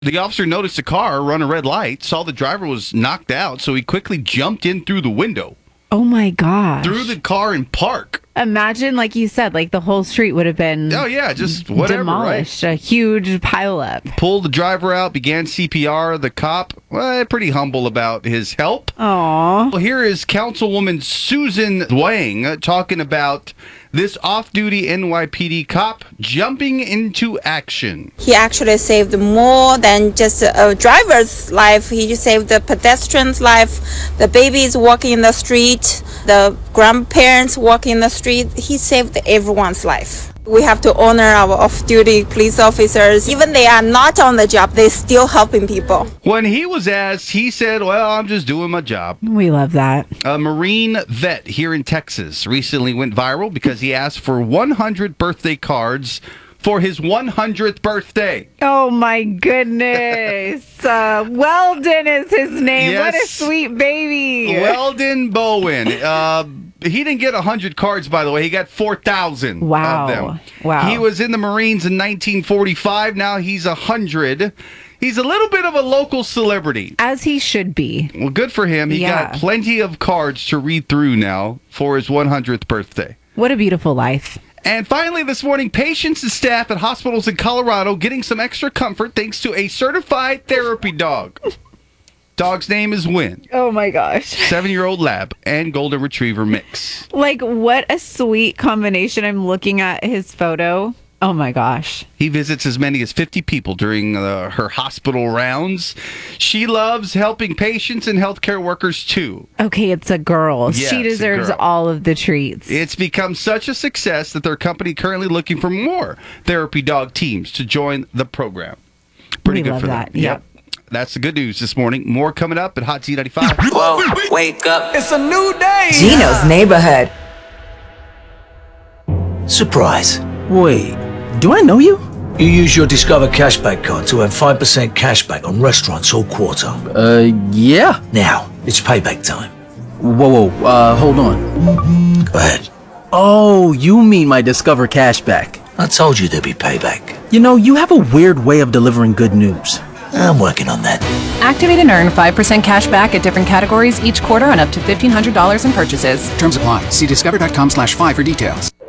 The officer noticed a car run a red light, saw the driver was knocked out, so he quickly jumped in through the window. Oh my gosh. Through the car and park. Imagine, like you said, like the whole street would have been just whatever, demolished. Right? A huge pileup. Pulled the driver out, began CPR. The cop, pretty humble about his help. Aww. Well, here is Councilwoman Susan Wang talking about this off-duty NYPD cop jumping into action. He actually saved more than just a driver's life. He saved the pedestrian's life, the babies walking in the street, the grandparents walking in the street. He saved everyone's life. We have to honor our off-duty police officers. Even they are not on the job, they're still helping people. When he was asked, he said, well, I'm just doing my job. We love that. A Marine vet here in Texas recently went viral because he asked for 100 birthday cards for his 100th birthday. Oh my goodness. Weldon is his name. Yes. What a sweet baby. Weldon Bowen. He didn't get 100 cards, by the way. He got 4,000 Wow. of them. Wow. He was in the Marines in 1945. Now he's 100. He's a little bit of a local celebrity. As he should be. Well, good for him. He got plenty of cards to read through now for his 100th birthday. What a beautiful life. And finally this morning, patients and staff at hospitals in Colorado getting some extra comfort thanks to a certified therapy dog. Dog's name is Win. Oh my gosh. 7-year-old lab and golden retriever mix. Like, what a sweet combination. I'm looking at his photo. Oh my gosh. He visits as many as 50 people during her hospital rounds. She loves helping patients and healthcare workers too. Okay, it's a girl. Yeah, she it's a deserves girl. all of the treats. It's become such a success that their company currently looking for more therapy dog teams to join the program. Pretty We good love for that. them. Yep. That's the good news this morning. More coming up at Hot Z95. Whoa, wake up. It's a new day. Gino's neighborhood. Surprise. Wait, do I know you? You use your Discover Cashback card to earn 5% cashback on restaurants all quarter. Yeah. Now, it's payback time. Whoa, hold on. Go ahead. Oh, you mean my Discover Cashback. I told you there'd be payback. You know, you have a weird way of delivering good news. I'm working on that. Activate and earn 5% cash back at different categories each quarter on up to $1,500 in purchases. Terms apply. See discover.com/5 for details.